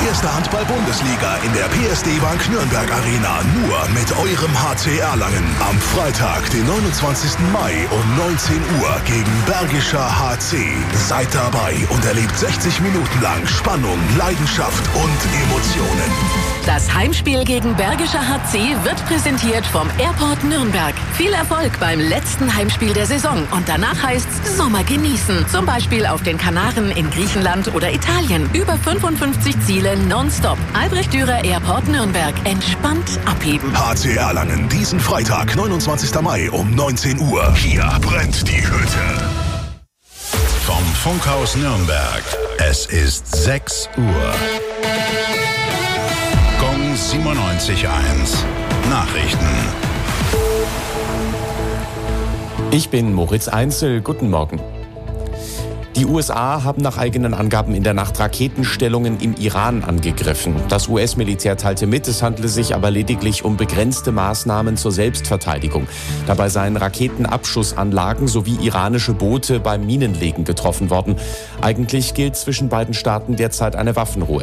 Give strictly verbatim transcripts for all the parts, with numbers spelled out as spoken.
erste Handball-Bundesliga in der P S D Bank Nürnberg Arena. Nur mit eurem H C Erlangen. Am Freitag, den neunundzwanzigsten Mai um neunzehn Uhr gegen Bergischer H C. Seid dabei und erlebt sechzig Minuten lang Spannung, Leidenschaft und Emotionen. Das Heimspiel gegen Bergischer H C wird präsentiert vom Airport Nürnberg. Viel Erfolg beim letzten Heimspiel der Saison. Und danach heißt's Sommer genießen. Zum Beispiel auf den Kanaren, in Griechenland oder Italien. Über fünfundfünfzig Ziele nonstop. Albrecht Dürer Airport Nürnberg. Entspannt abheben. H C Erlangen, diesen Freitag, neunundzwanzigsten Mai um neunzehn Uhr. Hier brennt die Hütte. Vom Funkhaus Nürnberg. Es ist sechs Uhr. Gong siebenundneunzig Komma eins. Nachrichten. Ich bin Moritz Einzel. Guten Morgen. Die U S A haben nach eigenen Angaben in der Nacht Raketenstellungen im Iran angegriffen. Das U S-Militär teilte mit, es handle sich aber lediglich um begrenzte Maßnahmen zur Selbstverteidigung. Dabei seien Raketenabschussanlagen sowie iranische Boote beim Minenlegen getroffen worden. Eigentlich gilt zwischen beiden Staaten derzeit eine Waffenruhe.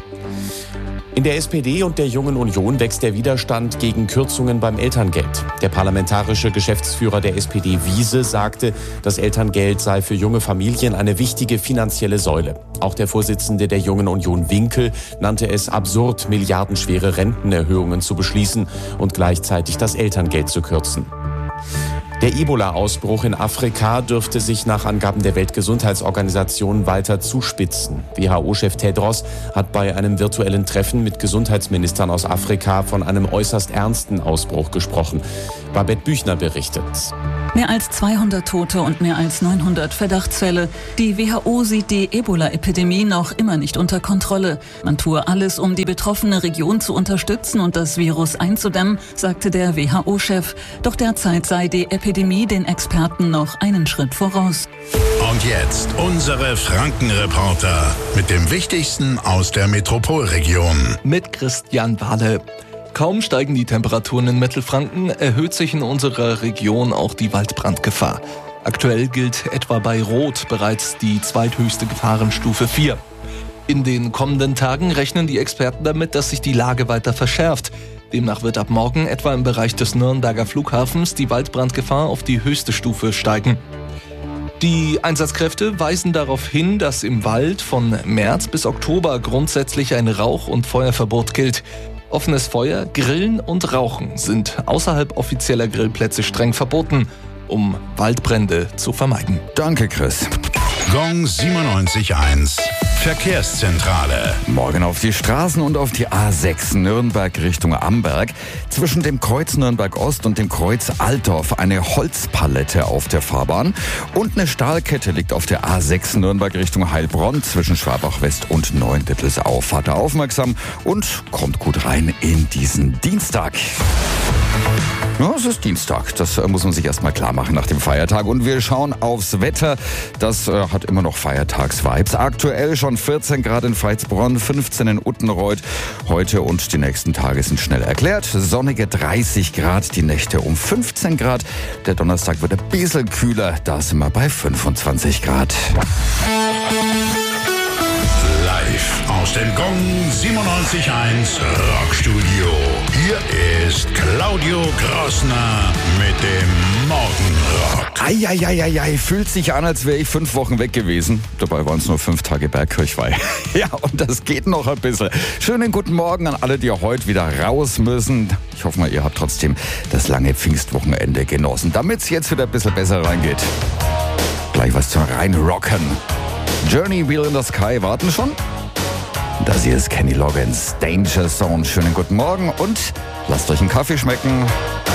In der S P D und der Jungen Union wächst der Widerstand gegen Kürzungen beim Elterngeld. Der parlamentarische Geschäftsführer der S P D Wiese sagte, das Elterngeld sei für junge Familien eine wichtige finanzielle Säule. Auch der Vorsitzende der Jungen Union Winkel nannte es absurd, milliardenschwere Rentenerhöhungen zu beschließen und gleichzeitig das Elterngeld zu kürzen. Der Ebola-Ausbruch in Afrika dürfte sich nach Angaben der Weltgesundheitsorganisation weiter zuspitzen. W H O-Chef Tedros hat bei einem virtuellen Treffen mit Gesundheitsministern aus Afrika von einem äußerst ernsten Ausbruch gesprochen. Babette Büchner berichtet. Mehr als zweihundert Tote und mehr als neunhundert Verdachtsfälle. Die W H O sieht die Ebola-Epidemie noch immer nicht unter Kontrolle. Man tue alles, um die betroffene Region zu unterstützen und das Virus einzudämmen, sagte der W H O-Chef. Doch derzeit sei die Epidemie den Experten noch einen Schritt voraus. Und jetzt unsere Franken-Reporter mit dem Wichtigsten aus der Metropolregion. Mit Christian Wahle. Kaum steigen die Temperaturen in Mittelfranken, erhöht sich in unserer Region auch die Waldbrandgefahr. Aktuell gilt etwa bei Rot bereits die zweithöchste Gefahrenstufe vier. In den kommenden Tagen rechnen die Experten damit, dass sich die Lage weiter verschärft. Demnach wird ab morgen etwa im Bereich des Nürnberger Flughafens die Waldbrandgefahr auf die höchste Stufe steigen. Die Einsatzkräfte weisen darauf hin, dass im Wald von März bis Oktober grundsätzlich ein Rauch- und Feuerverbot gilt. Offenes Feuer, Grillen und Rauchen sind außerhalb offizieller Grillplätze streng verboten, um Waldbrände zu vermeiden. Danke, Chris. Gong siebenundneunzig Komma eins. Verkehrszentrale. Morgen auf die Straßen und auf die A sechs Nürnberg Richtung Amberg. Zwischen dem Kreuz Nürnberg Ost und dem Kreuz Altdorf eine Holzpalette auf der Fahrbahn. Und eine Stahlkette liegt auf der A sechs Nürnberg Richtung Heilbronn zwischen Schwabach West und Neuendettelsau. Fahrt da aufmerksam und kommt gut rein in diesen Dienstag. Ja, es ist Dienstag. Das äh, muss man sich erstmal klar machen nach dem Feiertag. Und wir schauen aufs Wetter. Das äh, hat immer noch Feiertags-Vibes. Aktuell schon vierzehn Grad in Veitsbronn, fünfzehn in Uttenreuth. Heute und die nächsten Tage sind schnell erklärt. Sonnige dreißig Grad, die Nächte um fünfzehn Grad. Der Donnerstag wird ein bisschen kühler. Da sind wir bei fünfundzwanzig Grad. Live aus dem Gong siebenundneunzig Komma eins Rockstudio. Hier ist Claudio Grossner mit dem Morgenrock. Eieieiei, fühlt sich an, als wäre ich fünf Wochen weg gewesen. Dabei waren es nur fünf Tage Bergkirchweih. Ja, und das geht noch ein bisschen. Schönen guten Morgen an alle, die heute wieder raus müssen. Ich hoffe mal, ihr habt trotzdem das lange Pfingstwochenende genossen, damit es jetzt wieder ein bisschen besser reingeht. Gleich was zum Reinrocken. Journey, Wheel in the Sky warten schon. Das hier ist Kenny Loggins, Danger Zone. Schönen guten Morgen und lasst euch einen Kaffee schmecken.